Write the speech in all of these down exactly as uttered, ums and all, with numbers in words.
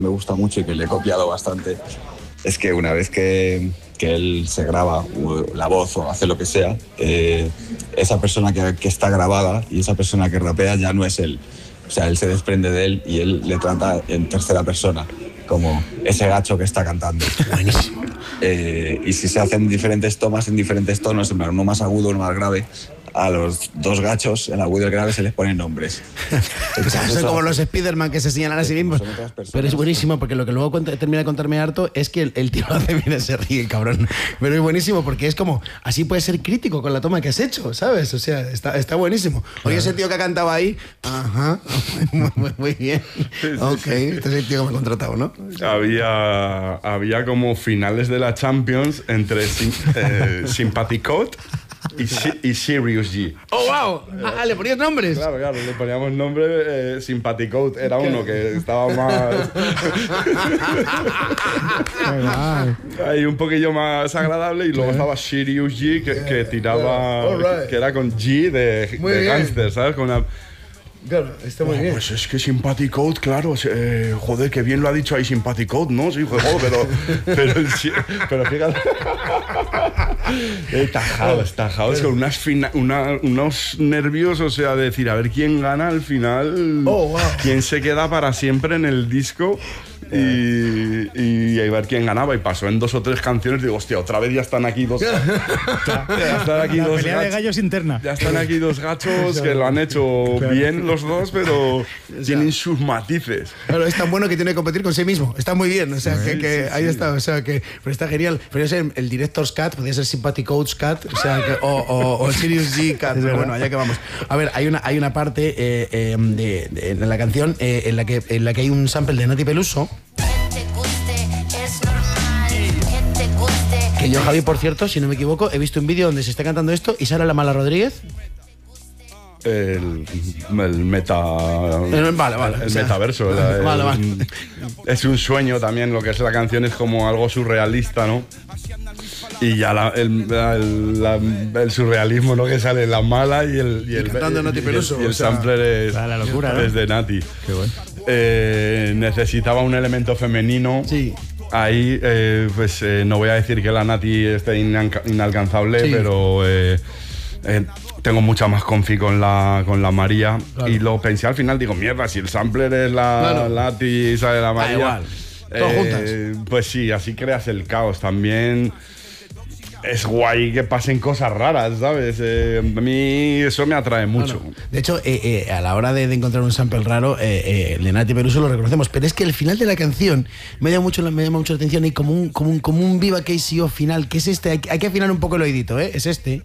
me gusta mucho y que le he copiado bastante, es que una vez que, que él se graba la voz o hace lo que sea, eh, esa persona que, que está grabada y esa persona que rapea ya no es él. O sea, él se desprende de él y él le trata en tercera persona, como ese gacho que está cantando. Buenísimo. Eh, y si se hacen diferentes tomas en diferentes tonos, en plan, uno más agudo, uno más grave, a los dos gachos, el agudo y el grave, se les ponen nombres. O sea, son como los Spiderman que se señalan a sí mismos. Pero es buenísimo porque lo que luego cuenta, termina de contarme harto es que el, el tío hace bien, se ríe, cabrón. Pero es buenísimo porque es como, así puedes ser crítico con la toma que has hecho, ¿sabes? O sea, está, está buenísimo. Oye, ese tío que ha cantado ahí, ajá, muy, muy, muy bien. Ok, este es el tío que me ha contratado, ¿no? Había, había como finales de la Champions entre eh, Sympathy Code y, y Sirius G. ¡Oh, wow! Ah, ¿le ponías nombres? Claro, claro, le poníamos nombre. eh, Sympathy Code era uno que estaba más... ahí un poquillo más agradable, y luego estaba Sirius G que, que tiraba... Right. que era con G de, de gangster, ¿sabes? Con una... Claro, está muy oh, bien. Pues es que Sympathy Code, claro, eh, joder, que bien lo ha dicho ahí Sympathy Code, ¿no? Sí, joder, pero, pero, pero fíjate. eh, tajados, tajados, con unas fina, una, unos nervios, o sea, de decir, a ver quién gana al final, oh, wow. quién se queda para siempre en el disco. Y, y a ver quién ganaba, y pasó en dos o tres canciones. Digo, hostia, otra vez ya están aquí dos ya están aquí la dos pelea gachos, de gallos interna. ya están aquí dos gachos que lo han hecho claro. bien los dos, pero o sea, tienen sus matices. Claro, es tan bueno que tiene que competir con sí mismo. Está muy bien, o sea, sí, que, que sí, ahí sí. está, o sea, que pero está genial. Pero es el, el Director's Cut, podría ser Sympathy Code's Cut, o sea, que, o, o, o Sirius G Cut, pero bueno, allá que vamos. A ver, hay una, hay una parte eh, eh, de, de, de la canción eh, en, la que, en la que hay un sample de Nati Peluso. Que yo, Javi, por cierto, si no me equivoco, he visto un vídeo donde se está cantando esto y sale la Mala Rodríguez. El, el meta el, vale, vale, el o sea, metaverso el, vale, vale. Es un sueño también, lo que es la canción es como algo surrealista, ¿no? Y ya la, el, el, la, el surrealismo, ¿no? Que sale la Mala y el y el, y cantando y, Nati Peluso, y el, y el sampler es, la locura, ¿no? es de Nati. Qué bueno. eh, necesitaba un elemento femenino. Sí. Ahí, eh, pues eh, no voy a decir que la Nati esté inalcanzable, sí. pero eh, eh, tengo mucha más confi con la, con la María. Claro. Y lo pensé al final, digo, mierda, si el sampler es la claro. Nati y sale la María. Da igual. Todos eh, juntas. Pues sí, así creas el caos. También es guay que pasen cosas raras, ¿sabes? Eh, a mí eso me atrae mucho. Bueno, de hecho, eh, eh, a la hora de, de encontrar un sample raro, eh, eh, Nati Peluso lo reconocemos, pero es que el final de la canción me llama mucho, me llama mucho la atención, y como un, como un, como un Viva K C O final, que es este, hay, hay que afinar un poco el oídito, ¿eh? Es este.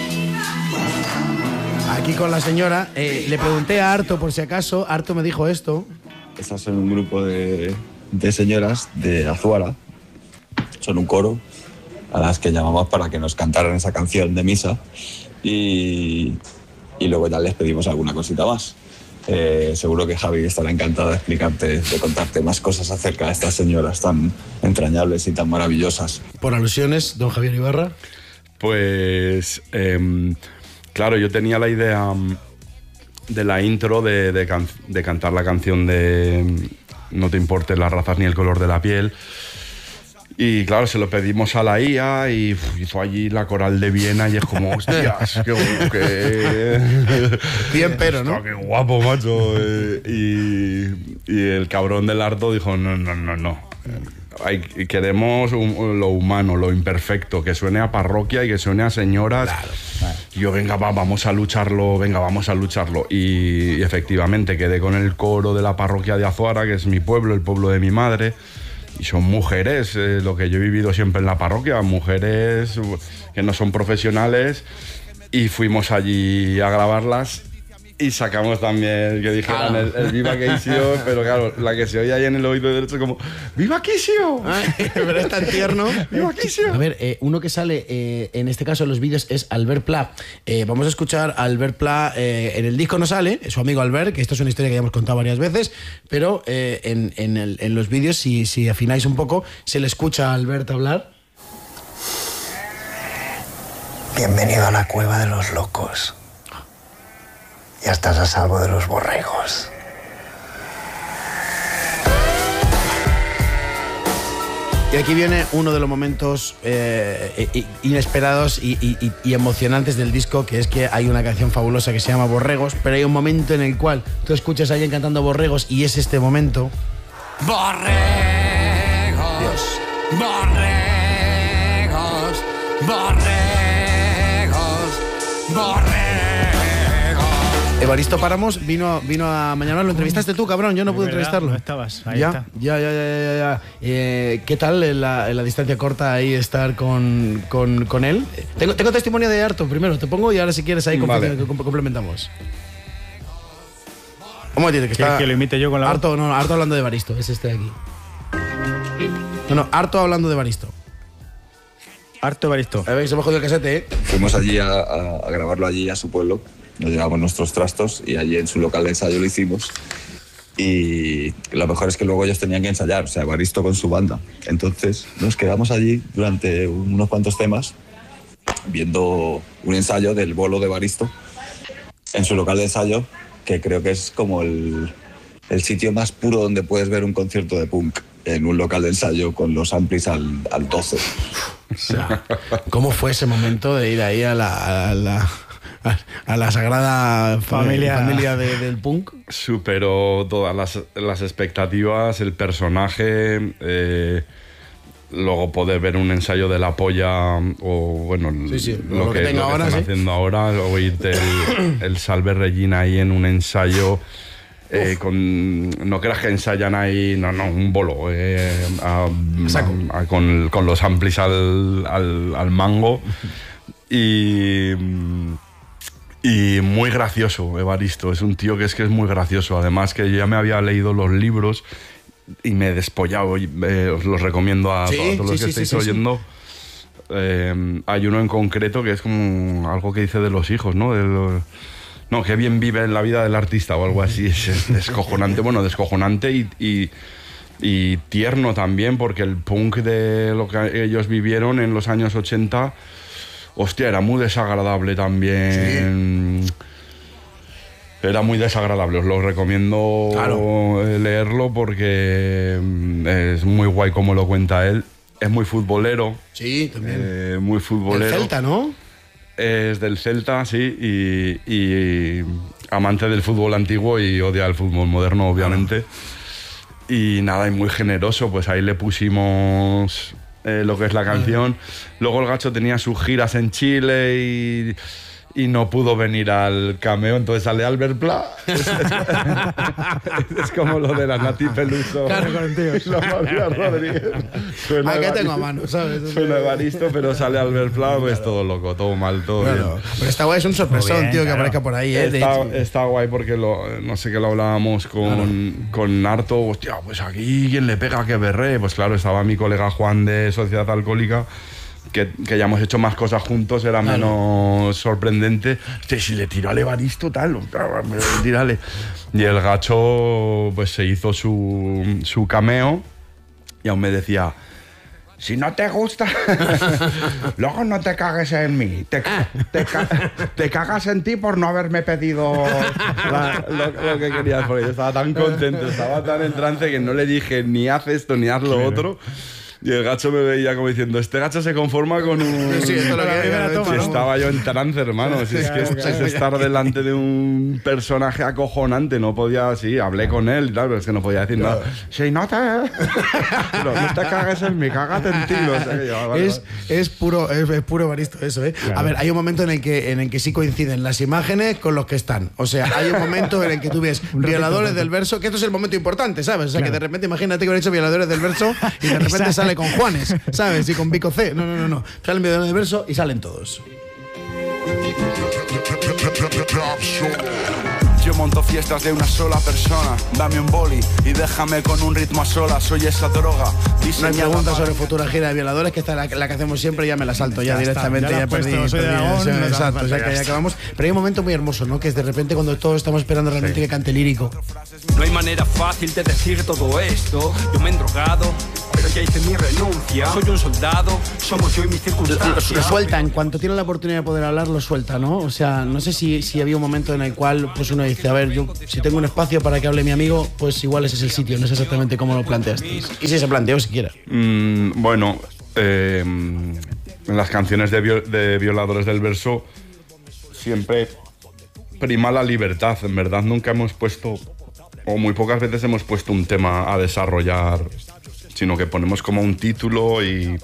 Aquí con la señora, eh, le pregunté a Arto por si acaso, Arto me dijo esto. Estas son un grupo de, de señoras de Azuara, son un coro a las que llamamos para que nos cantaran esa canción de misa, y, y luego ya les pedimos alguna cosita más. Eh, seguro que Javi estará encantado de explicarte, de contarte más cosas acerca de estas señoras tan entrañables y tan maravillosas. Por alusiones, don Javier Ibarra. Pues eh, claro, yo tenía la idea de la intro de, de, can, de cantar la canción de No te importen las razas ni el color de la piel. Y claro, se lo pedimos a la I A y uf, hizo allí la coral de Viena, y es como, hostias, qué, qué... Bien, pero, ¿no? Qué guapo, macho. Y, y el cabrón del Arto dijo, no, no, no, no. Hay, queremos un, lo humano, lo imperfecto, que suene a parroquia y que suene a señoras. Claro, claro. Y yo, venga, va, vamos a lucharlo, venga, vamos a lucharlo. Y, y efectivamente quedé con el coro de la parroquia de Azuara, que es mi pueblo, el pueblo de mi madre. Y son mujeres, eh, lo que yo he vivido siempre en la parroquia, mujeres que no son profesionales, y fuimos allí a grabarlas y sacamos también, que dijeran el, el Viva Keisio, pero claro, la que se oye ahí en el oído derecho como ¡Viva Keisio! Pero es tan tierno. ¡Viva Keisio! A ver, eh, uno que sale eh, en este caso en los vídeos es Albert Pla. Eh, vamos a escuchar a Albert Pla. Eh, en el disco no sale, es su amigo Albert, que esto es una historia que ya hemos contado varias veces, pero eh, en, en, el, en los vídeos, si, si afináis un poco, se le escucha a Albert hablar. Bienvenido a la cueva de los locos. Ya estás a salvo de los borregos. Y aquí viene uno de los momentos eh, inesperados y, y, y emocionantes del disco, que es que hay una canción fabulosa que se llama Borregos, pero hay un momento en el cual tú escuchas a alguien cantando Borregos y es este momento. Borregos, Dios. borregos, borregos, borregos. Evaristo Páramos vino, vino a Mañana. ¿Lo entrevistaste tú, cabrón? Yo no pude verdad, entrevistarlo. No estabas, ahí ya, está. ya, ya, ya, ya, ya. Eh, ¿Qué tal en la, en la distancia corta ahí estar con, con, con él? Tengo, tengo testimonio de Arto primero, te pongo y ahora si quieres ahí Vale. complementamos. Un momentito, que ¿Quieres está... que lo imite yo con la voz? Arto, no, Arto hablando de Evaristo, es este de aquí. No, no, Arto hablando de Evaristo. Harto Evaristo. A ver, se me ha jodido el casete, ¿eh? Fuimos allí a, a- a grabarlo allí a su pueblo, nos llevamos nuestros trastos y allí en su local de ensayo lo hicimos. Y lo mejor es que luego ellos tenían que ensayar, o sea, Evaristo con su banda. Entonces nos quedamos allí durante unos cuantos temas viendo un ensayo del bolo de Evaristo en su local de ensayo, que creo que es como el, el sitio más puro donde puedes ver un concierto de punk, en un local de ensayo con los amplis al, al doce. O sea, ¿cómo fue ese momento de ir ahí a la, a la, a la sagrada familia, familia de, del punk? Superó todas las, las expectativas, el personaje, eh, luego poder ver un ensayo de La Polla o bueno, Sí, sí, lo, lo que que, tenga lo que ahora, están sí. haciendo ahora, oírte el, el Salve Regina ahí en un ensayo. Eh, con, no creas que ensayan ahí, no, no, un bolo, eh, a- a- a- con, con los amplis al, al, al mango. Y, y muy gracioso, Evaristo. Es un tío que es que es muy gracioso. Además que yo ya me había leído los libros y me he despollado. Y, eh, os los recomiendo a, Sí, a todos los sí, que sí, estéis sí, sí, sí. oyendo. Eh, hay uno en concreto que es como algo que dice de los hijos, ¿no? De los- no, que bien vive en la vida del artista o algo así. Es, es descojonante, bueno, descojonante y, y, y tierno también, porque el punk de lo que ellos vivieron en los años ochenta, hostia, era muy desagradable también. Era muy desagradable, os lo recomiendo Claro. eh, leerlo porque mm, es muy guay como lo cuenta él. Es muy futbolero, Sí, también. eh, muy el futbolero. Celta, ¿no? Es del Celta, sí, y, y amante del fútbol antiguo y odia el fútbol moderno, obviamente. Y nada, y muy generoso, pues ahí le pusimos eh, lo que es la canción. Luego el Gacho tenía sus giras en Chile y, y no pudo venir al cameo, entonces sale Albert Pla. Es, es como lo de la Nati Peluso. Claro, con tíos. y la María Rodríguez. Suena Aquí Evaristo- tengo a mano, ¿sabes? Suena Evaristo, pero sale Albert Pla, pues todo loco, todo mal, todo Bueno, bien. pero está guay, es un sorpresón, Muy bien, tío, que claro. aparezca por ahí, ¿eh? De Está, hecho. está guay porque lo, no sé qué lo hablábamos con, con Arto. Hostia, pues aquí quien le pega que berre. Pues claro, estaba mi colega Juan de Sociedad Alcohólica, que, que ya hemos hecho más cosas juntos, era menos sorprendente. Hostia, si le tiró al Evaristo, tal, tírale. Y el Gacho, pues se hizo su, su cameo y aún me decía. Si no te gusta, luego no te cagues en mí. Te, te, ca- te cagas en ti por no haberme pedido la- lo, lo que querías. Porque yo estaba tan contento, estaba tan en trance que no le dije ni haz esto ni haz lo otro. Y el Gacho me veía como diciendo, este Gacho se conforma con un... Sí, esto es lo que La hay, primera claro, toma, sí, Si ¿no? estaba yo en trance, hermano. Si es que es, es estar delante de un personaje acojonante. No podía, sí, hablé con él y tal, pero es que no podía decir nada. Si no te... Pero no te cagues en mí, cágate en ti. O sea, que yo, vale, Es, es puro es, es puro Evaristo eso, ¿eh? A ver, hay un momento en el que en el que sí coinciden las imágenes con los que están. O sea, hay un momento en el que tú ves violadores del verso, que esto es el momento importante, ¿sabes? O sea, que de repente imagínate que hubiera hecho violadores del verso y de repente Exacto. sale con Juanes, ¿sabes? Y con Vico C. No, no, no, no. Salen violadores del verso y salen todos. Yo monto fiestas de una sola persona. Dame un boli y déjame con un ritmo a solas. Soy esa droga No hay diseñada preguntas para- sobre futura gira de violadores, que esta es la, la que hacemos siempre, ya me la salto ya, Ya está, directamente, ya la ya, has puesto, perdí. soy de perdí, Aragón, sí, no te hace exacto, falta, o sea, que ya ya está. acabamos. Pero hay un momento muy hermoso, ¿no? Que es de repente cuando todos estamos esperando realmente que cante lírico. No hay manera fácil de decir todo esto. Yo me he drogado, pero ya hice mi renuncia. Soy un soldado, somos yo y mis Lo, circunstancias. lo suelta, en cuanto tiene la oportunidad de poder hablar, lo suelta, ¿no? O sea, no sé si, si había un momento en el cual pues uno dice, a ver, yo si tengo un espacio para que hable mi amigo, pues igual ese es el sitio, no sé exactamente cómo lo planteasteis. Y si se planteó siquiera. Mm, bueno, eh, en las canciones de, viol- de Violadores del Verso siempre prima la libertad. En verdad nunca hemos puesto, o muy pocas veces hemos puesto un tema a desarrollar, sino que ponemos como un título y,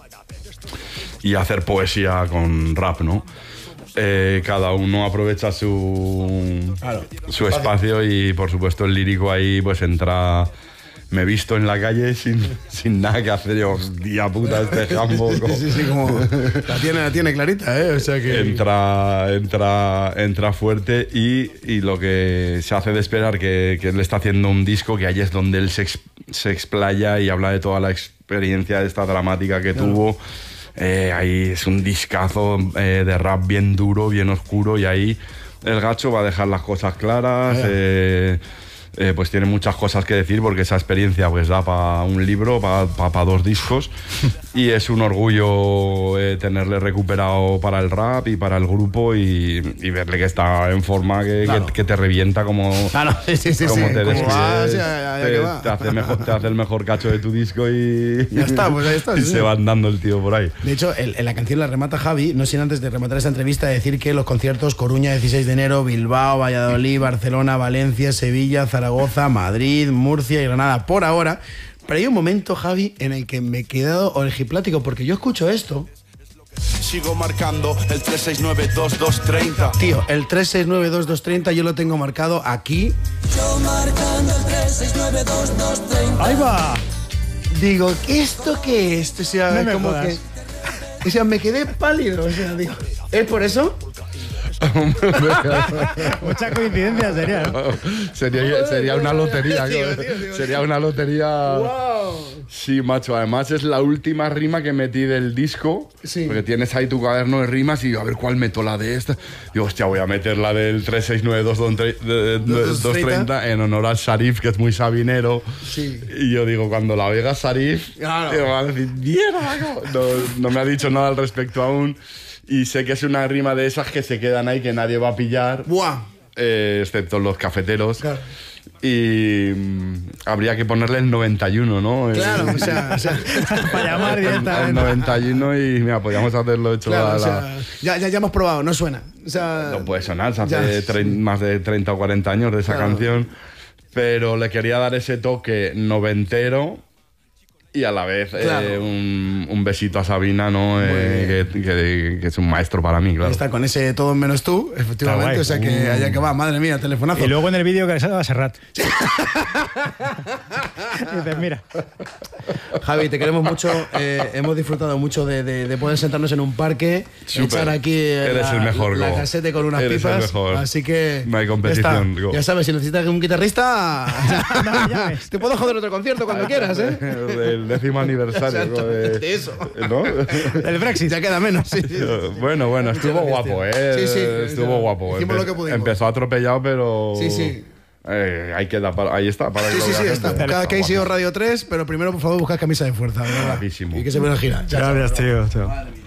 y hacer poesía con rap, ¿no? Eh, cada uno aprovecha su, Claro. su espacio y por supuesto el lírico ahí pues entra... Me he visto en la calle sin, sin nada que hacer. Yo, día puta, este jambo. Sí, sí, sí, como la tiene, la tiene clarita, ¿eh? O sea que... Entra, entra, entra fuerte y, y lo que se hace de esperar que, que él está haciendo un disco que ahí es donde él se, ex, se explaya y habla de toda la experiencia esta dramática que claro. tuvo. Eh, ahí es un discazo eh, de rap bien duro, bien oscuro y ahí el Gacho va a dejar las cosas claras. Eh, Eh, pues tiene muchas cosas que decir porque esa experiencia pues da para un libro, para pa, pa dos discos y es un orgullo eh, tenerle recuperado para el rap y para el grupo y, y verle que está en forma que, claro. que, que te revienta como, claro, sí, sí, sí, como sí. te despides, va, sí, ya, ya te, va. te, hace mejor, te hace el mejor cacho de tu disco y ya está, pues ahí está, y sí. se va andando el tío por ahí. De hecho, el, en la canción la remata Javi, no sin antes de rematar esta entrevista decir que los conciertos Coruña dieciséis de enero, Bilbao, Valladolid, Barcelona, Valencia, Sevilla, Zaragoza, Madrid, Murcia y Granada por ahora. Pero hay un momento, Javi, en el que me he quedado orgiplático porque yo escucho esto. Sigo marcando el tres seis nueve dos dos tres cero. Tío, el tres seis nueve dos dos tres cero yo lo tengo marcado aquí. Yo marcando el tres seis nueve dos dos tres cero. ¡Ahí va! Digo, ¿esto qué es? O sea, no me como jodas. que... O sea, me quedé pálido. O sea, digo, ¿es por eso? Mucha coincidencia sería, ¿no? sería, sería una lotería. Tío, tío, tío, sería una lotería. ¡Wow! Sí, macho. Además es la última rima que metí del disco. Sí. Porque tienes ahí tu cuaderno de rimas y digo, a ver cuál meto la de esta. Digo, hostia, voy a meter la del tres seis nueve dos dos tres cero en honor al Sharif, que es muy sabinero. Sí. Y yo digo, cuando la oiga Sharif, Claro. digo, va a decir, mierda. No, no me ha dicho nada al respecto aún. Y sé que es una rima de esas que se quedan ahí, que nadie va a pillar. ¡Buah! Eh, excepto los cafeteros. Claro. Y mm, habría que ponerle el noventa y uno, ¿no? Claro, El- o sea, o sea Para llamar el directamente. noventa y uno y mira, podríamos hacerlo hecho claro, a o la... sea, ya, ya, ya hemos probado, no suena. O sea, No puede sonar, se hace ya. trein- más de treinta o cuarenta años de esa Claro. canción. Pero le quería dar ese toque noventero y a la vez eh, Claro. un, un besito a Sabina, ¿no? Eh, que, que- que es un maestro para mí, claro. Está con ese todo menos tú, Está efectivamente. guay. O sea que allá que va, madre mía, telefonazo. Y luego en el vídeo que le sale a Serrat. Dices, mira. Javi, te queremos mucho. eh, hemos disfrutado mucho de, de- de poder sentarnos en un parque, Súper. echar aquí eh, Eres la, el mejor, la Go. casete con unas Eres el pipas. mejor. Así que. No hay ya competición, está. Go. Ya sabes, si necesitas un guitarrista, No, ya ves. te puedo joder otro concierto cuando quieras, ¿eh? Del décimo aniversario. Exactamente de- eso. ¿No? El Brexit. Ya queda menos, sí, sí. Bueno, bueno, estuvo gracias, guapo, tío. ¿eh? Sí, sí, estuvo ya. guapo. Hicimos lo que pudimos. Empezó atropellado, pero... Sí, sí. Eh, ahí queda, para- ahí está. Para Sí, que lo sí, vea sí, la está. gente. Cada que guapo. sido Radio tres, pero primero, por favor, buscad camisa de fuerza, de verdad. Guapísimo. Y que se me gira. Chao, chao. Gracias, tío. Chao.